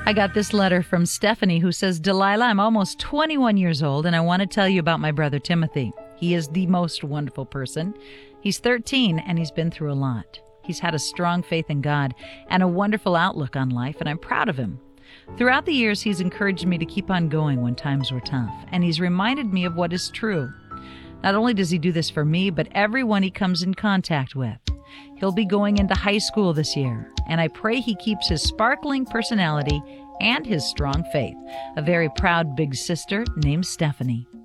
I got this letter from Stephanie who says, Delilah, I'm almost 21 years old and I want to tell you about my brother Timothy. He is the most wonderful person. He's 13 and he's been through a lot. He's had a strong faith in God and a wonderful outlook on life, and I'm proud of him. Throughout the years, he's encouraged me to keep on going when times were tough, and he's reminded me of what is true. Not only does he do this for me, but everyone he comes in contact with. He'll be going into high school this year, and I pray he keeps his sparkling personality and his strong faith. A very proud big sister named Stephanie.